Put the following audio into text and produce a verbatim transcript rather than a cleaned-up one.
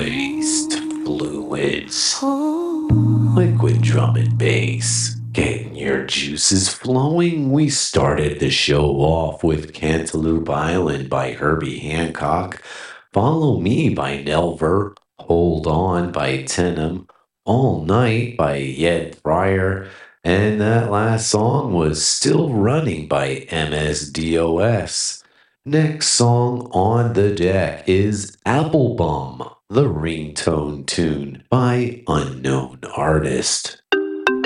Moist fluids. Liquid drum and bass. Getting your juices flowing. We started the show off with Cantaloupe Island by Herbie Hancock. Follow Me by Nelver. Hold On by Tenem. All Night by Yed Fryer. And that last song was Still Running by M S D O S. Next song on the deck is Apple Bum, the ringtone tune by Unknown Artist.